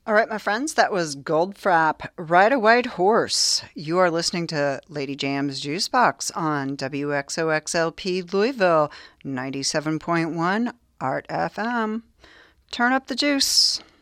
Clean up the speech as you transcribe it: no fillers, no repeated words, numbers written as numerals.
All right, my friends, that was Goldfrapp, Ride a White Horse. You are listening to Lady Jam's Juicebox on WXOXLP Louisville, 97.1 Art FM. Turn up the juice.